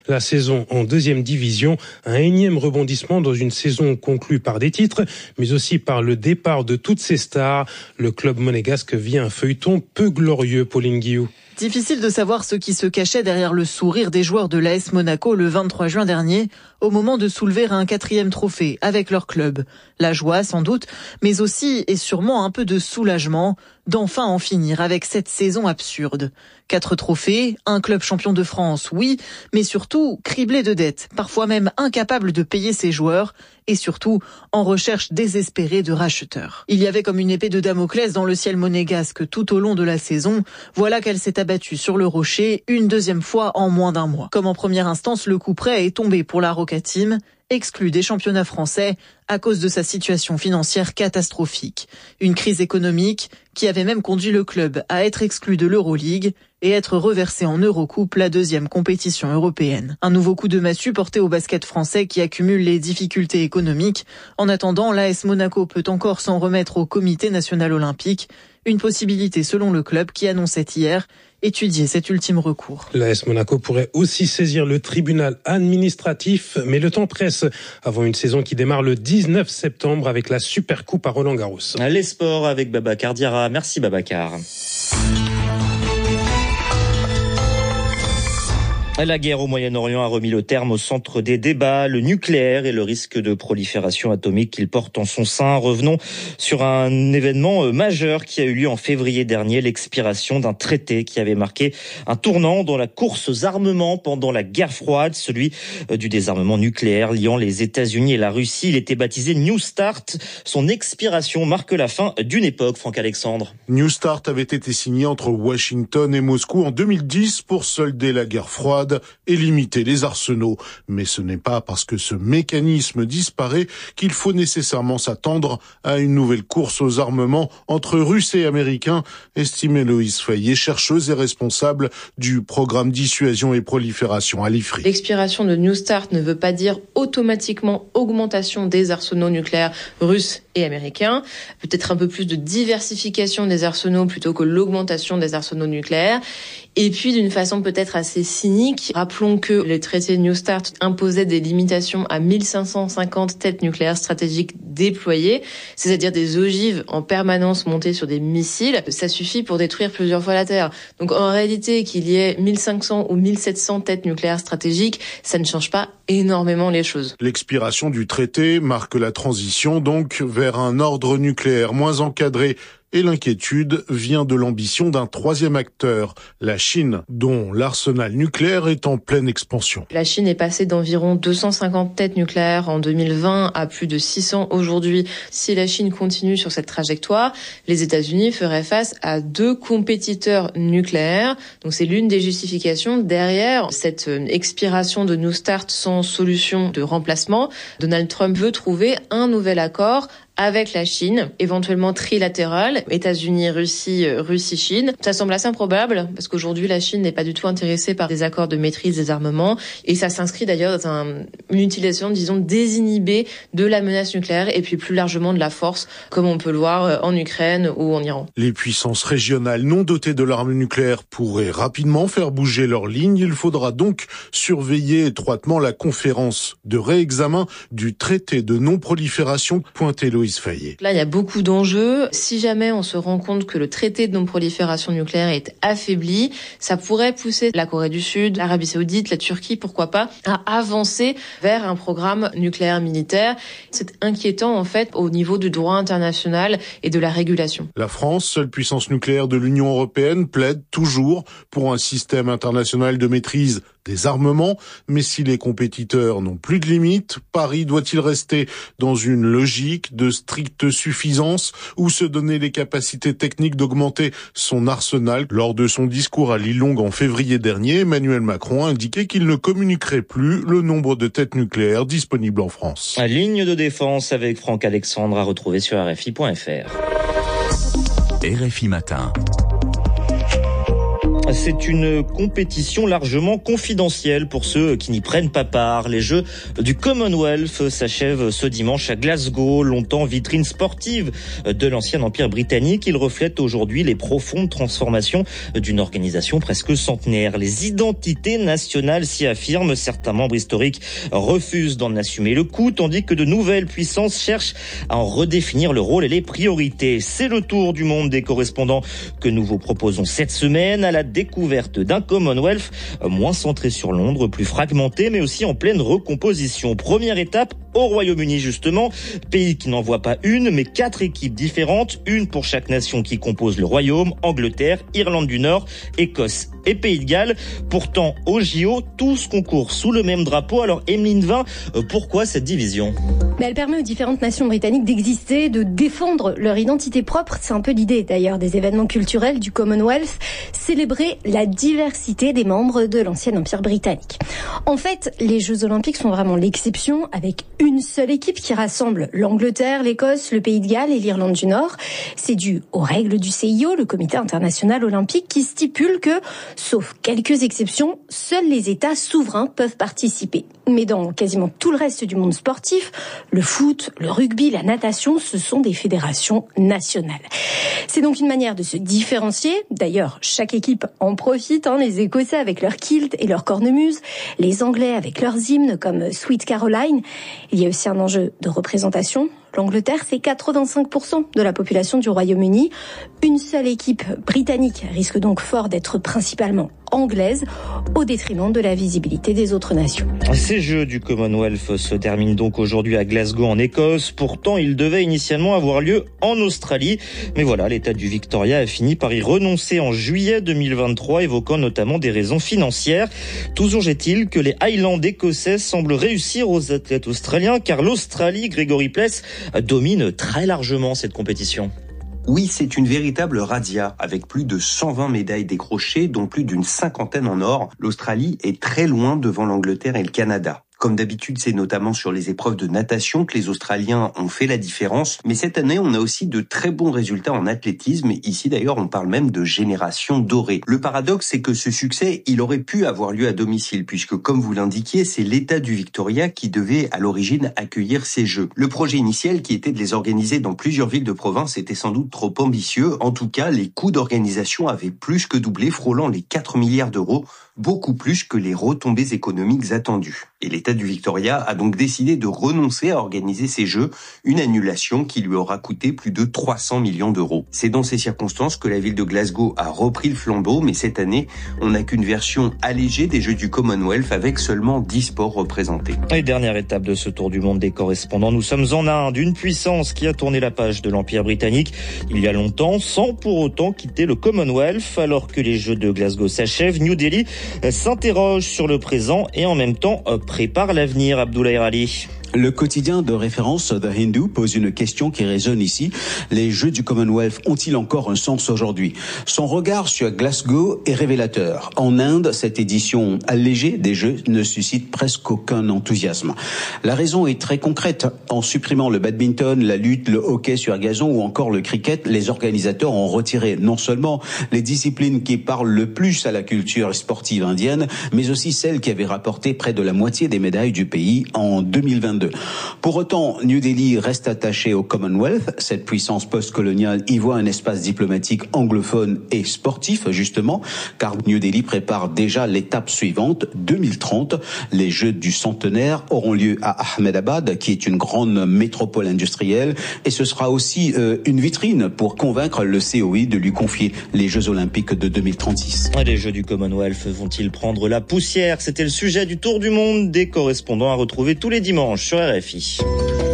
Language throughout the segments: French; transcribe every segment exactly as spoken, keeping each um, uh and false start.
La saison en deuxième division, un énième rebondissement dans une saison conclue par des titres, mais aussi par le départ de toutes ses stars. Le club monégasque vit un feuilleton peu glorieux, Pauline Guillou. Difficile de savoir ce qui se cachait derrière le sourire des joueurs de l'A S Monaco le vingt-trois juin dernier, au moment de soulever un quatrième trophée avec leur club. La joie, sans doute, mais aussi et sûrement un peu de soulagement d'enfin en finir avec cette saison absurde. Quatre trophées, un club champion de France, oui, mais surtout criblé de dettes, parfois même incapable de payer ses joueurs, et surtout en recherche désespérée de racheteurs. Il y avait comme une épée de Damoclès dans le ciel monégasque tout au long de la saison. Voilà qu'elle s'est abattue sur le rocher une deuxième fois en moins d'un mois. Comme en première instance, le coup près est tombé pour la Roca Team, exclu des championnats français à cause de sa situation financière catastrophique. Une crise économique qui avait même conduit le club à être exclu de l'Euroleague et être reversé en Eurocoupe, la deuxième compétition européenne. Un nouveau coup de massue porté au basket français qui accumule les difficultés économiques. En attendant, l'A S Monaco peut encore s'en remettre au Comité national olympique, une possibilité selon le club qui annonçait hier étudier cet ultime recours. L'A S Monaco pourrait aussi saisir le tribunal administratif, mais le temps presse avant une saison qui démarre le dix-neuf septembre avec la Supercoupe à Roland-Garros. Les sports avec Babacar Diarra. Merci Babacar. La guerre au Moyen-Orient a remis le terme au centre des débats, le nucléaire et le risque de prolifération atomique qu'il porte en son sein. Revenons sur un événement majeur qui a eu lieu en février dernier, l'expiration d'un traité qui avait marqué un tournant dans la course aux armements pendant la guerre froide, celui du désarmement nucléaire liant les États-Unis et la Russie. Il était baptisé New Start. Son expiration marque la fin d'une époque, Franck Alexandre. New Start avait été signé entre Washington et Moscou en deux mille dix pour solder la guerre froide et limiter les arsenaux. Mais ce n'est pas parce que ce mécanisme disparaît qu'il faut nécessairement s'attendre à une nouvelle course aux armements entre Russes et Américains, estimait Loïse Fayet, chercheuse et responsable du programme dissuasion et prolifération à l'I F R I. L'expiration de New Start ne veut pas dire automatiquement augmentation des arsenaux nucléaires russes et américains. Peut-être un peu plus de diversification des arsenaux plutôt que l'augmentation des arsenaux nucléaires. Et puis, d'une façon peut-être assez cynique, rappelons que les traités New Start imposaient des limitations à mille cinq cent cinquante têtes nucléaires stratégiques déployées, c'est-à-dire des ogives en permanence montées sur des missiles. Ça suffit pour détruire plusieurs fois la Terre. Donc, en réalité, qu'il y ait mille cinq cents ou mille sept cents têtes nucléaires stratégiques, ça ne change pas énormément les choses. L'expiration du traité marque la transition, donc, vers un ordre nucléaire moins encadré. Et l'inquiétude vient de l'ambition d'un troisième acteur, la Chine, dont l'arsenal nucléaire est en pleine expansion. La Chine est passée d'environ deux cent cinquante têtes nucléaires en deux mille vingt à plus de six cents aujourd'hui. Si la Chine continue sur cette trajectoire, les États-Unis feraient face à deux compétiteurs nucléaires. Donc c'est l'une des justifications derrière cette expiration de New Start sans solution de remplacement. Donald Trump veut trouver un nouvel accord avec la Chine, éventuellement trilatéral, États-Unis, Russie, Russie, Chine. Ça semble assez improbable parce qu'aujourd'hui la Chine n'est pas du tout intéressée par des accords de maîtrise des armements et ça s'inscrit d'ailleurs dans un, une utilisation, disons, désinhibée de la menace nucléaire et puis plus largement de la force, comme on peut le voir en Ukraine ou en Iran. Les puissances régionales non dotées de l'arme nucléaire pourraient rapidement faire bouger leurs lignes. Il faudra donc surveiller étroitement la conférence de réexamen du traité de non-prolifération, pointé Loïse Fayet. Là, il y a beaucoup d'enjeux. Si jamais on se rend compte que le traité de non-prolifération nucléaire est affaibli, ça pourrait pousser la Corée du Sud, l'Arabie Saoudite, la Turquie, pourquoi pas, à avancer vers un programme nucléaire militaire. C'est inquiétant, en fait, au niveau du droit international et de la régulation. La France, seule puissance nucléaire de l'Union européenne, plaide toujours pour un système international de maîtrise des armements, mais si les compétiteurs n'ont plus de limites, Paris doit-il rester dans une logique de stricte suffisance ou se donner les capacités techniques d'augmenter son arsenal? Lors de son discours à Lille-Longue en février dernier, Emmanuel Macron a indiqué qu'il ne communiquerait plus le nombre de têtes nucléaires disponibles en France. La ligne de défense avec Franck Alexandre à retrouver sur R F I point F R. R F I Matin. C'est une compétition largement confidentielle pour ceux qui n'y prennent pas part. Les Jeux du Commonwealth s'achèvent ce dimanche à Glasgow. Longtemps vitrine sportive de l'ancien empire britannique, il reflète aujourd'hui les profondes transformations d'une organisation presque centenaire. Les identités nationales s'y affirment. Certains membres historiques refusent d'en assumer le coût, tandis que de nouvelles puissances cherchent à en redéfinir le rôle et les priorités. C'est le tour du monde des correspondants que nous vous proposons cette semaine, à la découverte d'un Commonwealth moins centré sur Londres, plus fragmenté, mais aussi en pleine recomposition. Première étape au Royaume-Uni, justement, pays qui n'envoie pas une, mais quatre équipes différentes, une pour chaque nation qui compose le Royaume: Angleterre, Irlande du Nord, Écosse et Pays de Galles. Pourtant, au J O, tous concourent sous le même drapeau. Alors, Emeline Vin, pourquoi cette division ? Mais elle permet aux différentes nations britanniques d'exister, de défendre leur identité propre. C'est un peu l'idée d'ailleurs des événements culturels du Commonwealth, célébrer la diversité des membres de l'ancien empire britannique. En fait, les Jeux Olympiques sont vraiment l'exception, avec une seule équipe qui rassemble l'Angleterre, l'Écosse, le Pays de Galles et l'Irlande du Nord. C'est dû aux règles du C I O, le Comité international olympique, qui stipule que, sauf quelques exceptions, seuls les États souverains peuvent participer. Mais dans quasiment tout le reste du monde sportif, le foot, le rugby, la natation, ce sont des fédérations nationales. C'est donc une manière de se différencier. D'ailleurs, chaque équipe en profite, hein, les Écossais avec leur kilt et leur cornemuse, les Anglais avec leurs hymnes comme Sweet Caroline. Il y a aussi un enjeu de représentation. L'Angleterre, c'est quatre-vingt-cinq pour cent de la population du Royaume-Uni. Une seule équipe britannique risque donc fort d'être principalement anglaise, au détriment de la visibilité des autres nations. Ces Jeux du Commonwealth se terminent donc aujourd'hui à Glasgow en Écosse. Pourtant, ils devaient initialement avoir lieu en Australie. Mais voilà, l'État du Victoria a fini par y renoncer en juillet deux mille vingt-trois, évoquant notamment des raisons financières. Toujours est-il que les Highlands écossais semblent réussir aux athlètes australiens, car l'Australie, Grégory Pless, domine très largement cette compétition. Oui, c'est une véritable razzia, avec plus de cent vingt médailles décrochées, dont plus d'une cinquantaine en or. L'Australie est très loin devant l'Angleterre et le Canada. Comme d'habitude, c'est notamment sur les épreuves de natation que les Australiens ont fait la différence. Mais cette année, on a aussi de très bons résultats en athlétisme. Ici, d'ailleurs, on parle même de génération dorée. Le paradoxe, c'est que ce succès, il aurait pu avoir lieu à domicile, puisque, comme vous l'indiquiez, c'est l'État du Victoria qui devait, à l'origine, accueillir ces Jeux. Le projet initial, qui était de les organiser dans plusieurs villes de province, était sans doute trop ambitieux. En tout cas, les coûts d'organisation avaient plus que doublé, frôlant les quatre milliards d'euros, beaucoup plus que les retombées économiques attendues. Et l'État du Victoria a donc décidé de renoncer à organiser ces Jeux, une annulation qui lui aura coûté plus de trois cents millions d'euros. C'est dans ces circonstances que la ville de Glasgow a repris le flambeau, mais cette année, on n'a qu'une version allégée des Jeux du Commonwealth avec seulement dix sports représentés. Et dernière étape de ce tour du monde des correspondants, nous sommes en Inde, une puissance qui a tourné la page de l'Empire britannique il y a longtemps, sans pour autant quitter le Commonwealth. Alors que les Jeux de Glasgow s'achèvent, New Delhi s'interroge sur le présent et en même temps prépare l'avenir. Abdoulaye Ali. Le quotidien de référence The Hindu pose une question qui résonne ici. Les Jeux du Commonwealth ont-ils encore un sens aujourd'hui ? Son regard sur Glasgow est révélateur. En Inde, cette édition allégée des Jeux ne suscite presque aucun enthousiasme. La raison est très concrète. En supprimant le badminton, la lutte, le hockey sur gazon ou encore le cricket, les organisateurs ont retiré non seulement les disciplines qui parlent le plus à la culture sportive indienne, mais aussi celles qui avaient rapporté près de la moitié des médailles du pays en deux mille vingt-deux. Pour autant, New Delhi reste attaché au Commonwealth. Cette puissance post-coloniale y voit un espace diplomatique anglophone et sportif, justement, car New Delhi prépare déjà l'étape suivante, deux mille trente. Les Jeux du centenaire auront lieu à Ahmedabad, qui est une grande métropole industrielle, et ce sera aussi euh, une vitrine pour convaincre le C O I de lui confier les Jeux Olympiques de deux mille trente-six. Les Jeux du Commonwealth vont-ils prendre la poussière ? C'était le sujet du Tour du Monde des correspondants à retrouver tous les dimanches sur R F I.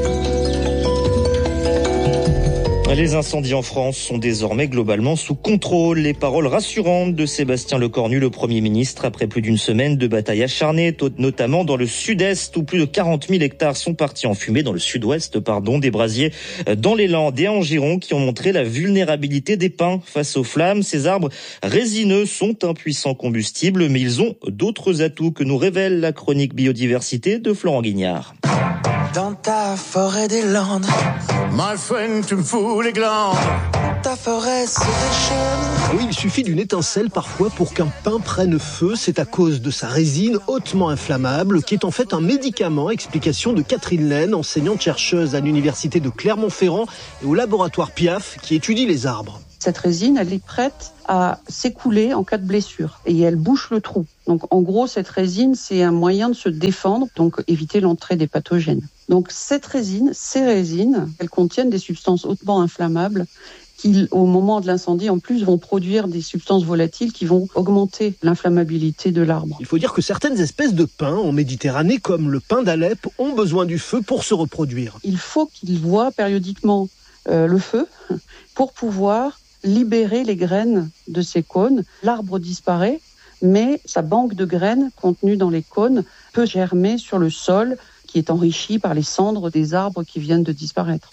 Les incendies en France sont désormais globalement sous contrôle. Les paroles rassurantes de Sébastien Lecornu, le Premier ministre, après plus d'une semaine de bataille acharnée, notamment dans le sud-est où plus de quarante mille hectares sont partis en fumée, dans le sud-ouest, pardon, des brasiers dans les Landes et en Gironde qui ont montré la vulnérabilité des pins face aux flammes. Ces arbres résineux sont un puissant combustible, mais ils ont d'autres atouts que nous révèle la chronique biodiversité de Florent Guignard. Dans ta forêt des Landes, my friend, tu me fous les glandes. ta forêt se déchaîne. Oui, il suffit d'une étincelle parfois pour qu'un pin prenne feu. C'est à cause de sa résine hautement inflammable, qui est en fait un médicament. Explication de Catherine Laine, enseignante-chercheuse à l'université de Clermont-Ferrand et au laboratoire Piaf, qui étudie les arbres. Cette résine, elle est prête à s'écouler en cas de blessure et elle bouche le trou. Donc en gros, cette résine, c'est un moyen de se défendre, donc éviter l'entrée des pathogènes. Donc cette résine, ces résines, elles contiennent des substances hautement inflammables qui, au moment de l'incendie, en plus, vont produire des substances volatiles qui vont augmenter l'inflammabilité de l'arbre. Il faut dire que certaines espèces de pins en Méditerranée, comme le pin d'Alep, ont besoin du feu pour se reproduire. Il faut qu'ils voient périodiquement euh, le feu pour pouvoir libérer les graines de ces cônes. L'arbre disparaît, mais sa banque de graines contenue dans les cônes peut germer sur le sol qui est enrichi par les cendres des arbres qui viennent de disparaître.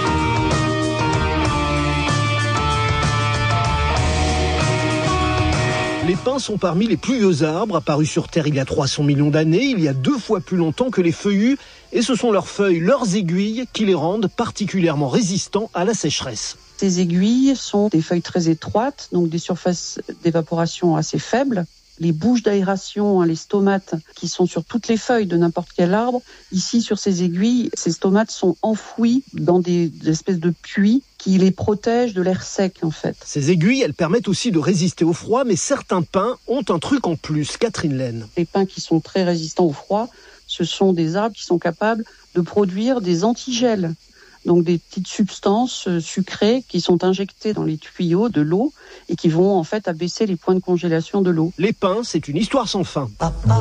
Les pins sont parmi les plus vieux arbres apparus sur Terre il y a trois cents millions d'années, il y a deux fois plus longtemps que les feuillus, et ce sont leurs feuilles, leurs aiguilles, qui les rendent particulièrement résistants à la sécheresse. Ces aiguilles sont des feuilles très étroites, donc des surfaces d'évaporation assez faibles. Les bouches d'aération, hein, les stomates, qui sont sur toutes les feuilles de n'importe quel arbre, ici sur ces aiguilles, ces stomates sont enfouis dans des, des espèces de puits qui les protègent de l'air sec en fait. Ces aiguilles, elles permettent aussi de résister au froid, mais certains pins ont un truc en plus. Catherine Laine. Les pins qui sont très résistants au froid, ce sont des arbres qui sont capables de produire des antigels. Donc des petites substances sucrées qui sont injectées dans les tuyaux de l'eau et qui vont en fait abaisser les points de congélation de l'eau. Les pins, c'est une histoire sans fin. Papa,